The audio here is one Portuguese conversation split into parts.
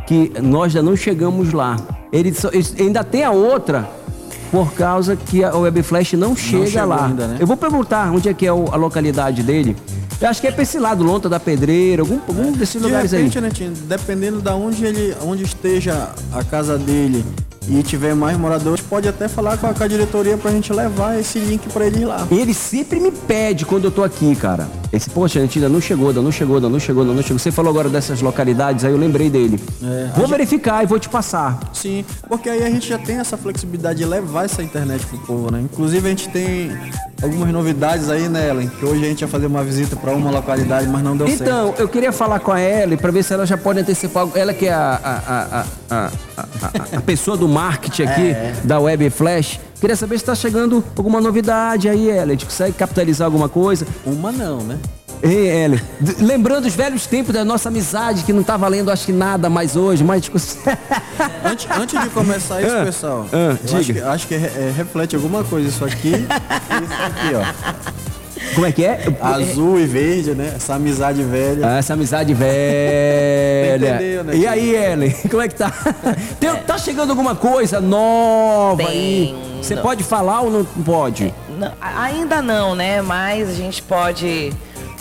que nós ainda não chegamos lá. Ele ainda tem a outra, por causa que a Web Flash não chega lá. Ainda, né? Eu vou perguntar onde é que é a localidade dele. Eu acho que é pra esse lado, Lonta da Pedreira, algum desses lugares aí. De repente, Netinho, dependendo da onde esteja a casa dele e tiver mais moradores, pode até falar com a diretoria pra gente levar esse link pra ele lá. Ele sempre me pede quando eu tô aqui, cara. Poxa, a gente ainda não chegou. Você falou agora dessas localidades, aí eu lembrei dele. Vou verificar e vou te passar. Sim, porque aí a gente já tem essa flexibilidade de levar essa internet pro povo, né? Inclusive a gente tem algumas novidades aí, né, Ellen? Que hoje a gente ia fazer uma visita pra uma localidade, mas não deu certo. Então, eu queria falar com a Ellen pra ver se ela já pode antecipar. Ela que é a pessoa do marketing aqui da Web Flash. Queria saber se tá chegando alguma novidade aí, Ellen. A gente consegue capitalizar alguma coisa? Uma não, né? Ei, Ellen, lembrando os velhos tempos da nossa amizade, que não tá valendo acho que nada mais hoje, mas... Antes de começar isso, pessoal, acho que reflete alguma coisa isso aqui e isso aqui, ó. Como é que é? Azul e verde, né? Essa amizade velha. Essa amizade velha. Entendeu, né? E aí, Ellen, como é que tá? Tá chegando alguma coisa nova aí? Você pode falar ou não pode? Não, ainda não, né? Mas a gente pode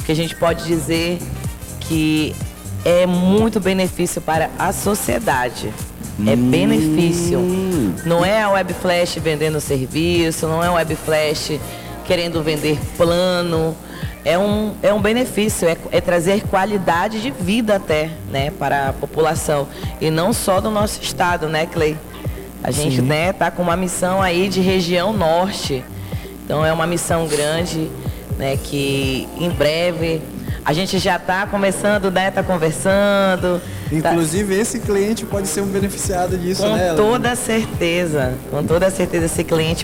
dizer que é muito benefício para a sociedade. É benefício. Não é a Web Flash vendendo serviço, não é a Web Flash querendo vender plano. É um benefício, é trazer qualidade de vida até, né, para a população. E não só do nosso estado, né, Clay? A gente, né, tá com uma missão aí de região norte. Então é uma missão grande, né, que em breve a gente já está começando, né, tá conversando. Inclusive esse cliente pode ser um beneficiado disso, né? Com toda certeza esse cliente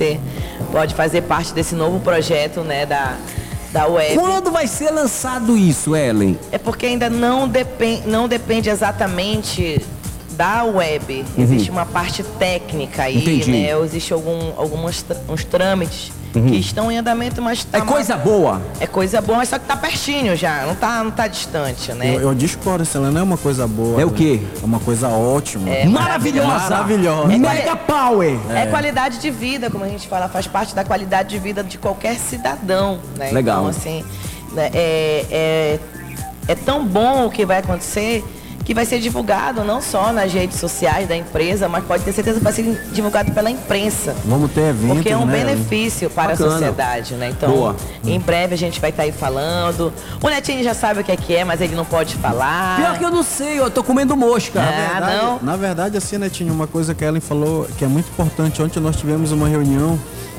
pode fazer parte desse novo projeto, né, da web. Quando vai ser lançado isso, Ellen? É porque ainda não depende exatamente da web. Existe uma parte técnica aí. Entendi. Né? Existe uns trâmites que estão em andamento, mas é coisa boa. É coisa boa, mas só que tá pertinho já, não tá distante, né? Eu discordo, ela não é uma coisa boa. É o quê? É uma coisa ótima. Maravilhosa. Mega power. É qualidade de vida, como a gente fala, faz parte da qualidade de vida de qualquer cidadão, né? Legal. Então, assim, é tão bom o que vai acontecer que vai ser divulgado não só nas redes sociais da empresa, mas pode ter certeza que vai ser divulgado pela imprensa. Vamos ter eventos, porque é um né? benefício para a sociedade, né? Então, em breve a gente vai estar aí falando. O Netinho já sabe o que é, mas ele não pode falar. Pior que eu não sei, eu tô comendo mosca. Na verdade, assim, Netinho, uma coisa que a Ellen falou que é muito importante. Ontem nós tivemos uma reunião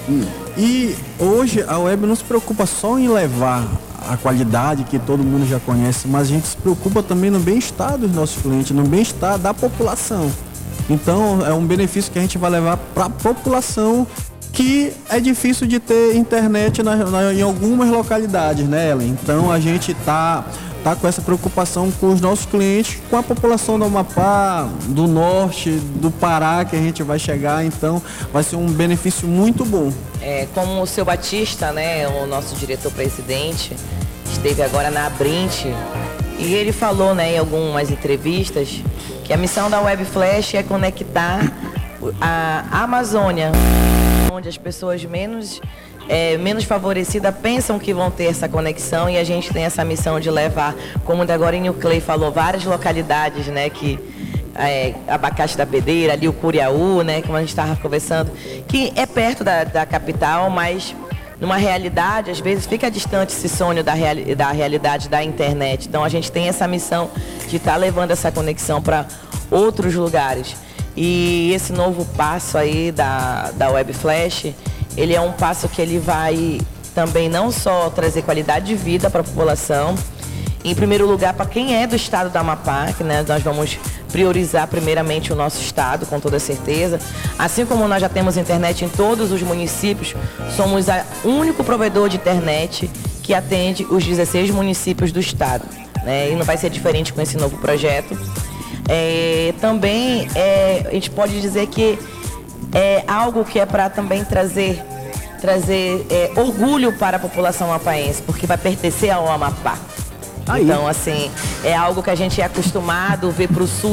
e hoje a web não se preocupa só em levar a qualidade que todo mundo já conhece, mas a gente se preocupa também no bem-estar dos nossos clientes, no bem-estar da população. Então é um benefício que a gente vai levar para a população, que é difícil de ter internet em algumas localidades, né, Ellen? Então a gente tá com essa preocupação com os nossos clientes, com a população do Amapá, do norte, do Pará, que a gente vai chegar, então vai ser um benefício muito bom. Como o seu Batista, né, o nosso diretor-presidente, esteve agora na Abrint, e ele falou, né, em algumas entrevistas, que a missão da Web Flash é conectar a Amazônia, onde as pessoas menos favorecidas pensam que vão ter essa conexão, e a gente tem essa missão de levar, como agora o Clay falou, várias localidades, né, que Abacate da Pedreira, ali o Curiaú, né, como a gente estava conversando, que é perto da capital, mas numa realidade, às vezes fica distante esse sonho da realidade da internet. Então a gente tem essa missão de estar levando essa conexão para outros lugares. E esse novo passo aí da Web Flash, ele é um passo que ele vai também não só trazer qualidade de vida para a população, em primeiro lugar para quem é do estado do Amapá, que, né, nós vamos priorizar primeiramente o nosso estado, com toda certeza. Assim como nós já temos internet em todos os municípios, somos o único provedor de internet que atende os 16 municípios do estado, né? E não vai ser diferente com esse novo projeto. Também a gente pode dizer que é algo que é para também trazer orgulho para a população amapaense, porque vai pertencer ao Amapá. Então, assim, é algo que a gente é acostumado a ver para o sul